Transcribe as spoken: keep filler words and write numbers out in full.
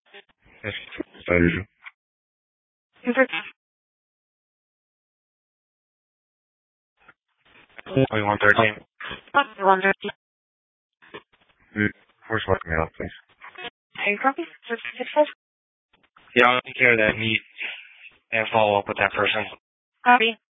Yes, as usual. Twenty-one thirteen. Where's what mail, please? Are you copy? Successful? Yeah, I'll take care of that meet and follow up with that person. Copy.